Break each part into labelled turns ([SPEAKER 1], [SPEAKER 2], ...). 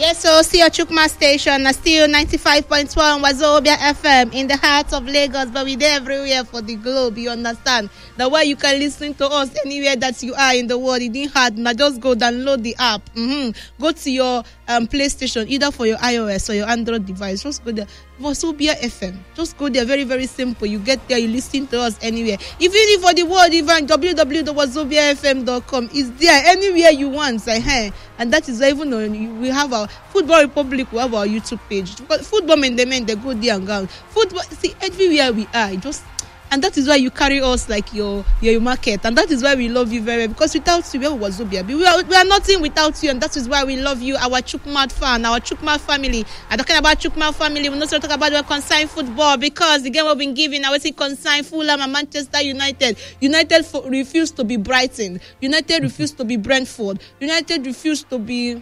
[SPEAKER 1] Yes, so see your Chukma station, still 95.1 Wazobia FM in the heart of Lagos, but we're there everywhere for the globe, you understand? The way you can listen to us anywhere that you are in the world, it didn't hard, now just go download the app, go to your PlayStation, either for your iOS or your Android device, just go there, Wazobia FM, just go there, very, very simple, you get there, you listen to us anywhere, even if for the world, even www.wazobiafm.com is there, anywhere you want, and that is even we have our Football Republic, we have our YouTube page. Football men, they go there and go. Football, see, everywhere we are, and that is why you carry us like your market, and that is why we love you very well. Because without you, we are nothing without you, and that is why we love you, our Chukma fan, our Chukma family. I'm talking about Chukma family. We're not talking about the consigned football because the game we've been giving, I would say consigned Fulham and Manchester United. United refused to be Brighton. United refused to be Brentford. United refused to be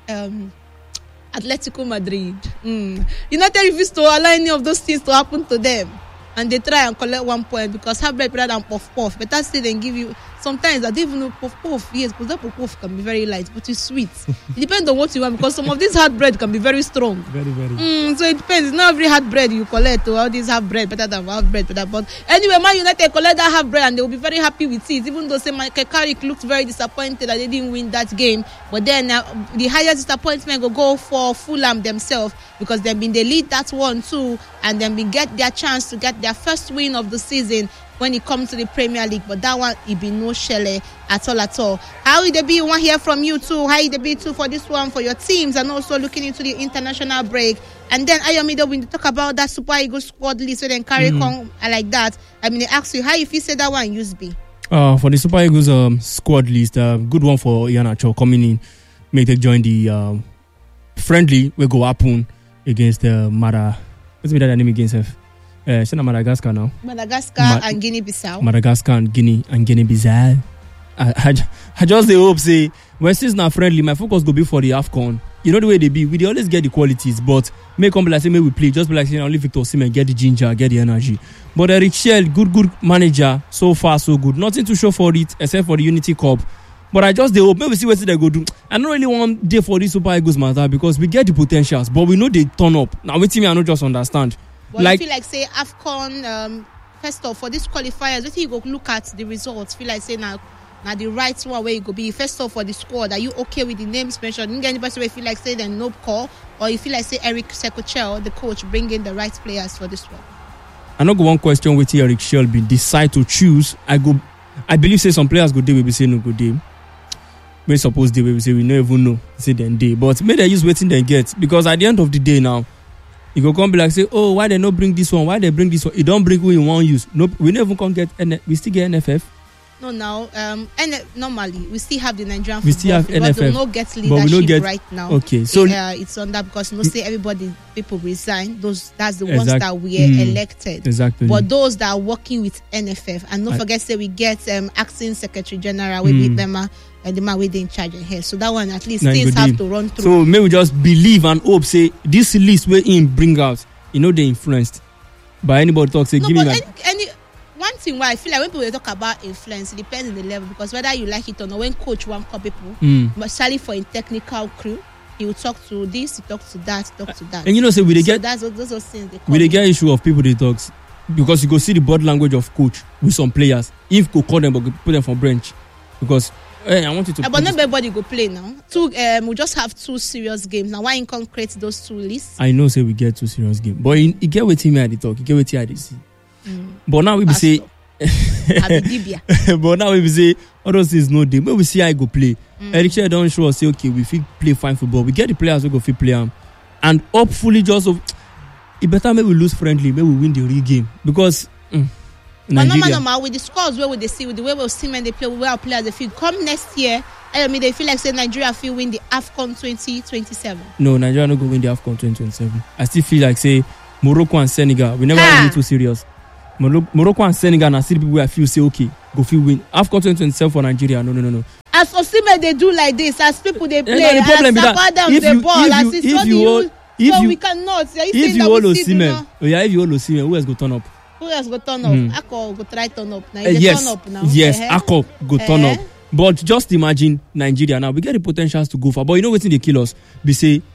[SPEAKER 1] Atletico Madrid. United refused to allow any of those things to happen to them. And they try and collect 1 point because have bread better than puff. But that's still they give you. Sometimes I don't even know puff. Yes, because that puff can be very light, but it's sweet. It depends on what you want because some of this hard bread can be very strong.
[SPEAKER 2] Very, very.
[SPEAKER 1] So it depends. It's not every hard bread you collect or all these half bread better than half bread better. But anyway, Man United collect that half bread and they will be very happy with it. Even though say Michael Carrick looked very disappointed that they didn't win that game. But then the highest disappointment will go for Fulham themselves because they've been the lead that one too, and then we get their chance to get their first win of the season when it comes to the Premier League. But that one, it be no shele at all. How will they be? We want to hear from you too. How will they be too for this one, for your teams, and also looking into the international break. And then Ayomido, when you talk about that Super Eagles squad list, so then carry on like that. I mean, they ask you, how if you say that one use be?
[SPEAKER 2] For the Super Eagles squad list, good one for Iheanacho coming in. Make them join the friendly we go happen against What's that name against F? It's not Madagascar now.
[SPEAKER 1] Madagascar and Guinea-Bissau.
[SPEAKER 2] Madagascar and Guinea-Bissau. I just hope say when it's not friendly, my focus go be for the AFCON. You know the way they be. We always get the qualities, but make come be like say we play. Just be like saying only Victor Osimhen get the ginger, get the energy. But Eric Shell, good manager, so far so good. Nothing to show for it except for the Unity Cup. But I just hope maybe see what they go do. I don't really want day for this Super Eagles matter because we get the potentials, but we know they turn up. Now with me, I don't just understand.
[SPEAKER 1] But like, you feel like say AFCON, first off for these qualifiers, what you go look at the results? Feel like say now the right one where you go be first off for the squad. Are you okay with the names mentioned? Didn't get anybody where feel like say then no call, or you feel like say Eric Sekochel, the coach, bring in the right players for this one?
[SPEAKER 2] I know one question with Eric Shelby decide to choose. I believe say some players go day we be say no go day. We suppose they will say we don't even know say then day, but maybe they use waiting they get because at the end of the day now, you go come be like say, oh, why they not bring this one? Why they bring this one? You don't bring who you want use. No, we never can get. We still get NFF.
[SPEAKER 1] No, now, normally we still have the Nigerian football.
[SPEAKER 2] We still have NFF,
[SPEAKER 1] but we don't get leadership right now.
[SPEAKER 2] Okay, so
[SPEAKER 1] it's on that because say people resign. That's the ones that we are elected.
[SPEAKER 2] Exactly.
[SPEAKER 1] But those that are working with NFF, and don't forget, say we get acting secretary general, we beat them. And the man we in charge here. So that one at least things have to run through.
[SPEAKER 2] So maybe we just believe and hope say this list where in bring out, they influenced by anybody talk say give me
[SPEAKER 1] any one thing why I feel like when people talk about influence, it depends on the level because whether you like it or not, when coach one call people, especially for a technical crew, he will talk to this, he talk to that,
[SPEAKER 2] And say we get
[SPEAKER 1] those things
[SPEAKER 2] they get issue of people they talks because you go see the body language of coach with some players. If go call them but put them for bench because I want you to.
[SPEAKER 1] But not everybody go play now. We just have 2 serious games now. Why in concrete those 2 lists?
[SPEAKER 2] I know, say we get 2 serious games, but you get with him at the talk. You get with him at the see. But now we be say. But now we be say all those things no day. But we see I go play. Eric Shea don't show us say okay we fit play fine football. We get the players who go fit play them, and hopefully just it better maybe we lose friendly, maybe we win the real game because.
[SPEAKER 1] But normal with the scores where they see with the way we'll see when they play, where our players they feel come next year. They feel like say Nigeria feel win the AFCON 2027. No,
[SPEAKER 2] Nigeria not go win the AFCON 2027. I still feel like say Morocco and Senegal. We never really too serious. Morocco and Senegal and still people where I feel say okay, go feel win AFCON 2027 for Nigeria. No.
[SPEAKER 1] As Osimhen they do like this, as people they play,
[SPEAKER 2] the problem
[SPEAKER 1] as Sapadam they ball, as we cannot.
[SPEAKER 2] If you hold Osimhen, if you hold Osimhen, who else go turn up?
[SPEAKER 1] Who else go turn up? Akko go try turn up now.
[SPEAKER 2] Yes,
[SPEAKER 1] turn up now.
[SPEAKER 2] Yes, Akko go turn up. But just imagine Nigeria now. We get the potentials to go far. But you know what's in the kill us? We say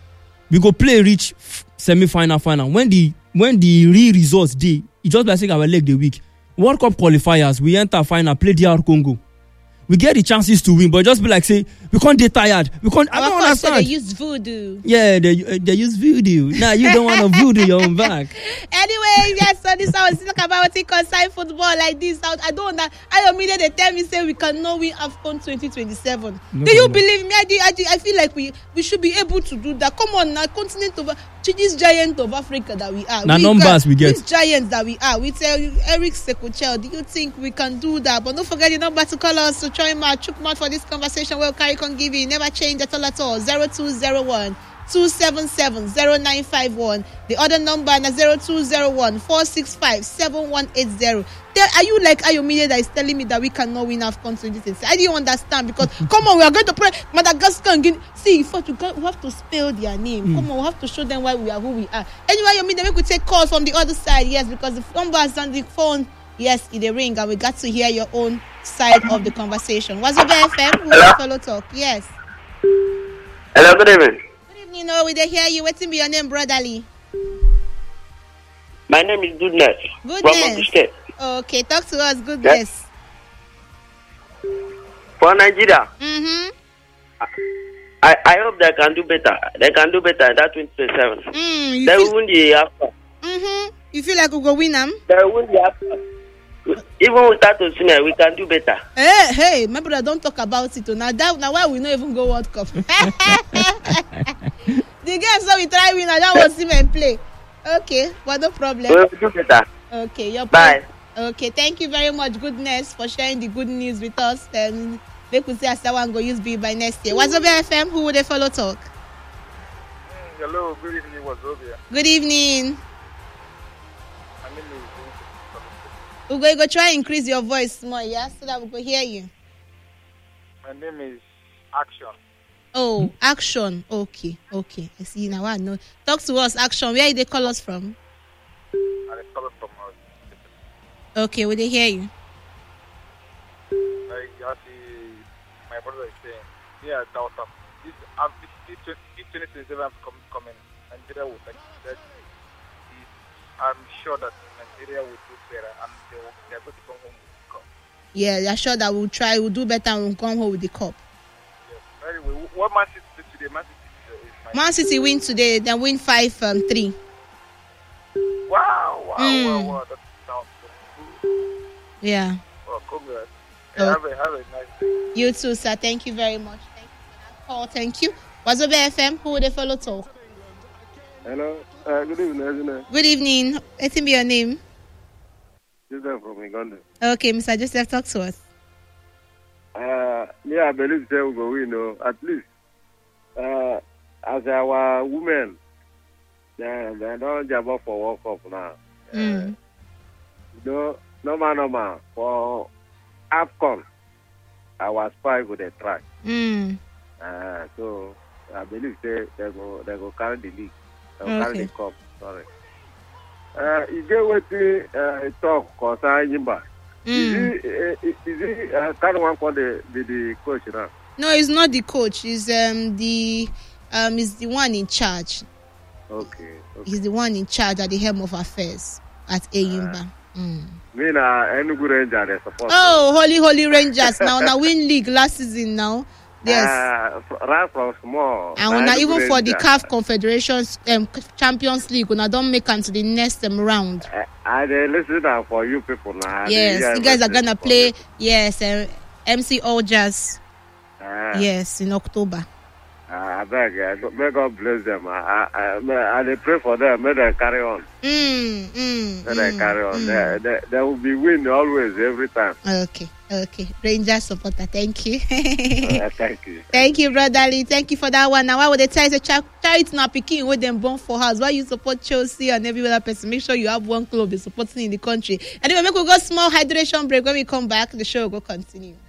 [SPEAKER 2] we go play reach semi-final, final. When the real results dey, e just like say our leg dey weak. World Cup qualifiers, we enter final, play DR Congo. We get the chances to win, but just be like, say, we can't get tired. I don't understand.
[SPEAKER 1] They use voodoo.
[SPEAKER 2] Yeah, they use voodoo. Now you don't want to voodoo your own back.
[SPEAKER 1] Anyway, yes, so this I was talking about it concerning football like this. I don't know. I immediately they tell me say we cannot win AFCON 2027. Do you believe me? I feel like we should be able to do that. Come on, now, continent of this giant of Africa that we are.
[SPEAKER 2] Now numbers we get.
[SPEAKER 1] These giants that we are. We tell Eric Sekochel, do you think we can do that? But don't forget the number to call us to join my Chukmat for this conversation. We'll carry on giving. Never change at all. 0201 277 0951. The other number is 0201 465 7180. Are you like Ayomide that is telling me that we cannot win AFCON 2026? I didn't understand because come on, we are going to play Madagascar and Guinea. See, we have to spell their name. Come on, we have to show them why we are who we are. Anyway, Ayomide, we could take calls from the other side, yes, because the number is on the phone. Yes, in the ring, and we got to hear your own side of the conversation. What's up, FM? We will follow talk. Yes.
[SPEAKER 3] Hello, good evening.
[SPEAKER 1] Good evening. No, we don't hear you. What's in your name, brotherly?
[SPEAKER 3] My name is Goodness.
[SPEAKER 1] Goodness.
[SPEAKER 3] From Ogun State.
[SPEAKER 1] Okay, talk to us. Goodness.
[SPEAKER 3] For Nigeria,
[SPEAKER 1] Mm-hmm.
[SPEAKER 3] I hope they can do better. They can do better in that 2027. They will win the AFCON.
[SPEAKER 1] Mm-hmm. You feel like we go win them?
[SPEAKER 3] They will win the AFCON. Even without Osimhen, we can do better.
[SPEAKER 1] Hey, my brother, don't talk about it. Now why we not even go World Cup? The game so we try win and that was him and play. Okay, but no problem.
[SPEAKER 3] We will do better.
[SPEAKER 1] Okay, your
[SPEAKER 3] Bye.
[SPEAKER 1] Okay, thank you very much, Goodness, for sharing the good news with us. And they could say Asawa go use B by next year. What's up, FM? Who would they follow talk?
[SPEAKER 4] Hello, good evening, what's up here?
[SPEAKER 1] Good evening.
[SPEAKER 4] My name is
[SPEAKER 1] We're going to try and increase your voice more, yeah, so that we can hear you.
[SPEAKER 4] My name is Action.
[SPEAKER 1] Oh, Action. Okay. I see now. I know. Talk to us, Action. Where did they call us from?
[SPEAKER 4] I call from
[SPEAKER 1] Okay, will they hear you?
[SPEAKER 4] My brother is saying, yeah, that was this 2027 coming. Nigeria will like that. I'm sure that Nigeria will do better and they're going to come home with the cup.
[SPEAKER 1] Yeah, they're sure that we'll try, we'll do better and we'll come home with the cup.
[SPEAKER 4] Yes. Anyway, what Man City did today?
[SPEAKER 1] Man City win today, they win 5-3.
[SPEAKER 4] Wow, that sounds so good.
[SPEAKER 1] Yeah.
[SPEAKER 4] Well, congrats.
[SPEAKER 1] Oh.
[SPEAKER 4] Have a nice day.
[SPEAKER 1] You too, sir. Thank you very much. Thank you for that call. Thank you. What's up, FM? Who would they follow talk?
[SPEAKER 5] Hello. Good evening.
[SPEAKER 1] Good evening. Let me be your name.
[SPEAKER 5] Joseph from Uganda.
[SPEAKER 1] Okay, Mr. Joseph, talk to us.
[SPEAKER 5] I believe they will go win. At least, as our women, they don't jump up for World Cup now. Normal for AFCON, our spy would try. So I believe they go carry the league. Carry the cup. Sorry. You get what talk concerning Yimba. Is he kind one called the coach now?
[SPEAKER 1] No, he's not the coach. He's the one in charge.
[SPEAKER 5] Okay.
[SPEAKER 1] He's the one in charge at the helm of affairs at Eyimba.
[SPEAKER 5] Me na Enugu Rangers they support.
[SPEAKER 1] Oh, holy Rangers now win league last season now. Yes.
[SPEAKER 5] Right from small.
[SPEAKER 1] And now even for the CAF Confederations Champions League, when I don't make it to the next round.
[SPEAKER 5] I listen for you people now.
[SPEAKER 1] Yes, you guys are gonna play. Yes, MC All-Jazz. Yes, in October.
[SPEAKER 5] I beg, may God bless them. I pray for them. May they carry on. May they carry on. They will be win always, every time.
[SPEAKER 1] Okay. Rangers supporter, thank you.
[SPEAKER 5] Thank you.
[SPEAKER 1] Thank you, brotherly. Thank you for that one. Now, why would they tell you charity now picking with them born for house? Why you support Chelsea and every other person? Make sure you have one club you're supporting in the country. Anyway, make we go small hydration break. When we come back, the show will go continue.